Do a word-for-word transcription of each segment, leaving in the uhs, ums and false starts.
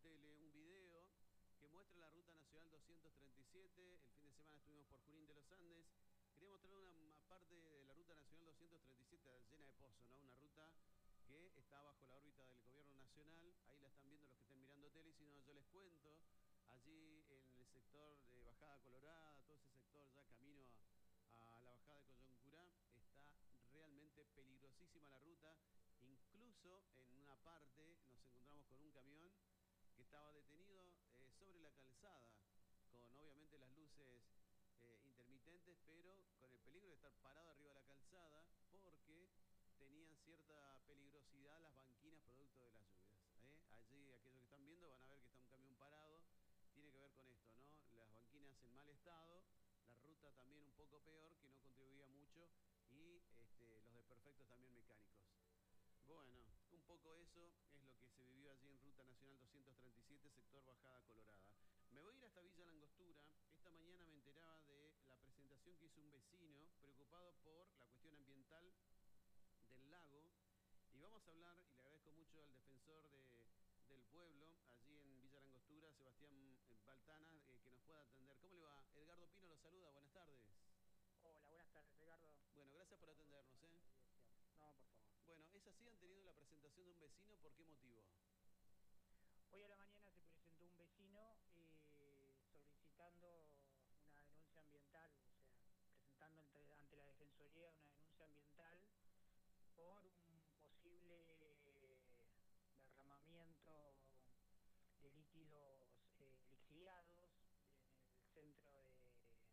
tele un video que muestra la Ruta Nacional doscientos treinta y siete. El fin de semana estuvimos por Junín de los Andes. Quería mostrar una, una parte de la Ruta Nacional doscientos treinta y siete llena de pozos, ¿no? Una ruta que está bajo la órbita del gobierno nacional. Ahí la están viendo los que estén mirando tele. Y si no, yo les cuento, allí en el sector de Bajada Colorada, todo ese sector ya camino a, a la Bajada de Coyoncurá, está realmente peligrosísima la ruta. Incluso en una parte nos encontramos con un camión que estaba detenido eh, sobre la calzada, con obviamente las luces eh, intermitentes, pero con el peligro de estar parado arriba de la calzada, porque tenían cierta peligrosidad las banquinas producto de las lluvias. ¿eh? Allí aquellos que están viendo van a ver que está un camión parado. Tiene que ver con esto, ¿no? Las banquinas en mal estado, la ruta también un poco peor, que no contribuía mucho, y este, los desperfectos también mecánicos. Bueno, un poco eso es lo que se vivió allí en Ruta Nacional doscientos treinta y siete, sector Bajada Colorada. Me voy a ir hasta Villa Langostura. Esta mañana me enteraba de la presentación que hizo un vecino preocupado por la cuestión ambiental del lago. Y vamos a hablar, y le agradezco mucho al defensor de, del pueblo, allí en Villa Langostura, Sebastián Baltana, eh, que nos pueda atender. ¿Cómo le va? Edgardo Pino lo saluda, buenas tardes. Hola, buenas tardes, Ricardo. Bueno, gracias por atendernos, ¿eh? No, por favor. Bueno, es así, han tenido la presentación de un vecino, ¿por qué motivo? Hoy a la mañana se presentó un vecino eh, solicitando una denuncia ambiental, o sea, presentando ante, ante la Defensoría una denuncia ambiental por un posible derramamiento de líquidos eh, lixiviados en el centro de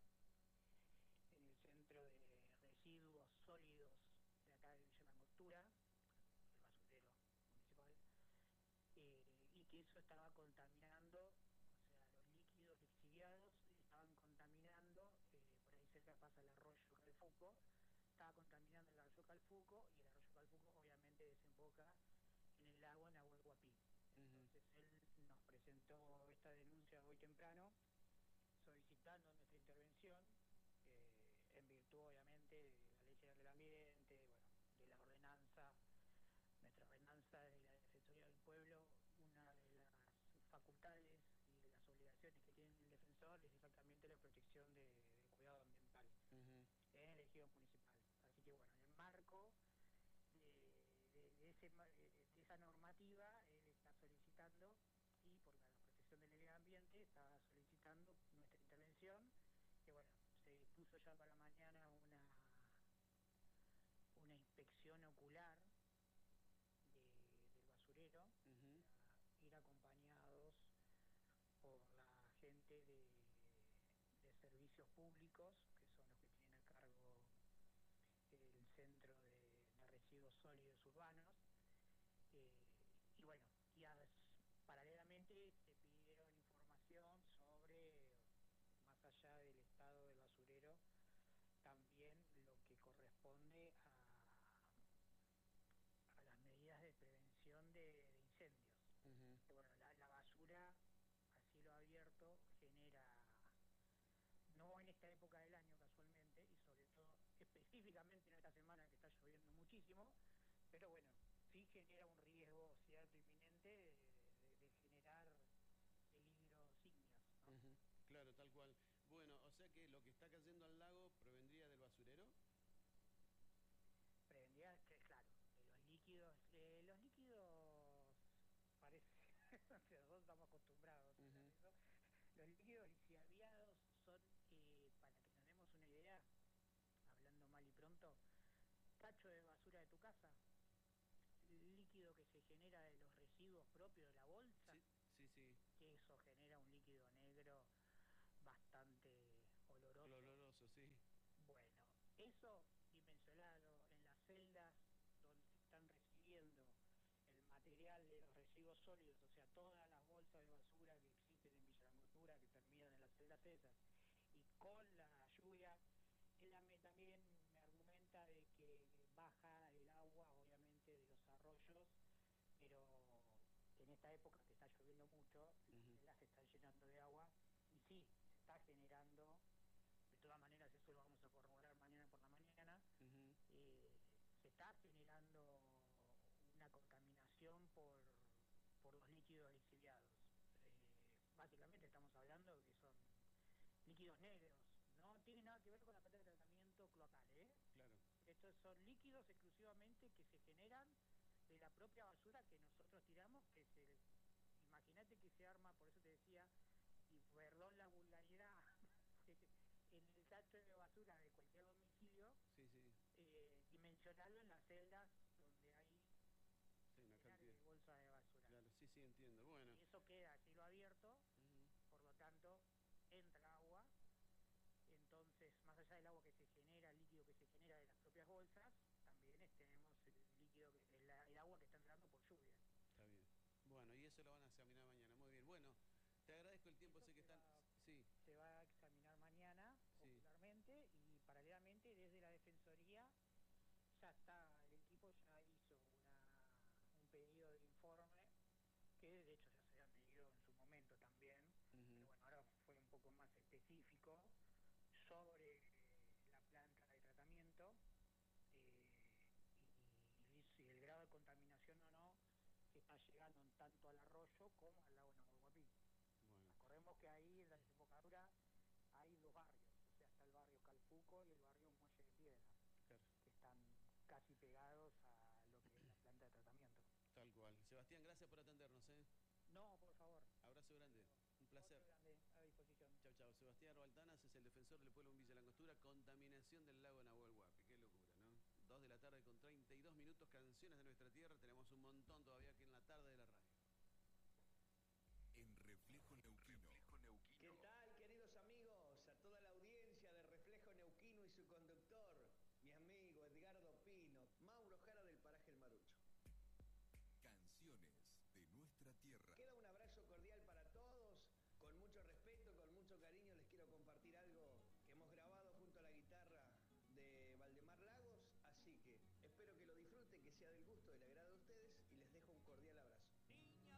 en el centro de residuos sólidos de acá de Villa Langostura, el basurero municipal, eh, y que eso estaba contaminando, o sea, los líquidos lixiviados estaban contaminando, eh, por ahí cerca pasa el arroyo Calfuco, estaba contaminando el arroyo Calfuco, y el arroyo Calfuco obviamente desemboca en el lago Nahuel Huapi. Entonces uh-huh. Él nos presentó esta denuncia hoy temprano, solicitando nuestra intervención, eh, en virtud obviamente de la Ley General del Ambiente, bueno, de la ordenanza, nuestra ordenanza de la Defensoría del Pueblo. Una de las facultades y de las obligaciones que tiene el defensor es exactamente la protección de, de cuidado ambiental uh-huh. en el ejido municipal. Así que bueno, en el marco de, de, de, ese, de esa normativa, él está solicitando, y por la protección del medio ambiente, está solicitando nuestra intervención, que bueno, se puso ya para mañana una, una inspección ocular de, del basurero, uh-huh. a ir acompañados por la gente de, de servicios públicos, que son los que tienen a cargo el centro de, de residuos sólidos urbanos, eh, y bueno, y as, paralelamente se pidieron información sobre, más allá del estado del basurero, también lo que corresponde a, a las medidas de prevención de, de incendios. Uh-huh. Que, bueno, la, la basura a cielo abierto genera, no en esta época del año casualmente, y sobre todo específicamente en esta semana que está lloviendo muchísimo, pero bueno, sí genera un riesgo cierto inminente de, de, de generar peligros ígneos, ¿no? Uh-huh. Claro, tal cual. Bueno, o sea que lo que está cayendo al lago provendría del basurero. Prevendría, que claro, de los líquidos, eh, los líquidos parece, nosotros estamos acostumbrados uh-huh. a eso. Los líquidos lixiviados son, eh, para que nos demos una idea, hablando mal y pronto, tacho de basura de tu casa, líquido que se genera de los residuos propios de la bolsa, sí, sí, sí. que eso genera un líquido negro bastante oloroso. Oloroso, sí. Bueno, eso dimensionado en las celdas donde se están recibiendo el material de los residuos sólidos, o sea, todas las bolsas de basura que existen en Villa Langostura, que terminan en las celdas esas, y con la lluvia, él también me argumenta de que baja el agua, obviamente, de los arroyos, pero en esta época que está lloviendo mucho, uh-huh. las se están llenando de agua, y sí, se está generando, de todas maneras eso lo vamos a corroborar mañana por la mañana, uh-huh. eh, se está generando una contaminación por, por los líquidos lixiviados. básicamente estamos hablando que son líquidos negros, no tiene nada que ver con la planta de tratamiento cloacal, ¿eh? Claro. Estos son líquidos exclusivamente que se generan de la propia basura que nosotros tiramos, que es el, imagínate que se arma, por eso te decía, y perdón la vulgaridad, en el tacho de basura de cualquier domicilio, Sí, sí. eh, dimensionarlo en las celdas donde hay Sí, una centenares cantidad. de bolsas de basura. Claro, sí, sí, entiendo. Bueno. Y eso queda a cielo abierto, Uh-huh. por lo tanto, entra agua. Entonces, más allá del agua que se genera, el líquido que se genera de las propias bolsas, también es, tenemos el líquido, que, el, el agua que está entrando por lluvia. Está bien. Bueno, y eso lo van a examinar mañana. Muy bien. Bueno, te agradezco el tiempo. Eso Sé que se están... va, Sí. se va a examinar mañana, Sí. ocularmente, y paralelamente desde la Defensoría ya está, el equipo ya hizo una, un pedido de informe, que de hecho ya se había pedido en su momento también, Uh-huh. pero bueno, ahora fue un poco más específico sobre la planta de tratamiento eh, y, y el grado de contaminación o no que está llegando tanto al arroyo como al lago Nahuelhuapi. Bueno. Recordemos que ahí en la desembocadura hay dos barrios, o sea, está el barrio Calfuco y el barrio Muelle de Piedra, Claro. que están casi pegados a lo que es la planta de tratamiento. Tal cual. Sebastián, gracias por atendernos, ¿eh? No, por favor. Abrazo grande. Un placer. Otro grande, a disposición. Chau, chau. Sebastián Robaltanas es el defensor del pueblo en Villa Langostura. Contaminación del lago Nahuelhuapi. Qué locura, ¿no? Dos de la tarde con treinta y dos minutos. Canciones de nuestra tierra. Tenemos un montón todavía aquí en la tarde de la radio. En Reflejo Neuquino. Reflejo Neuquino. ¿Qué tal, queridos amigos? A toda la audiencia de Reflejo Neuquino y su conductor,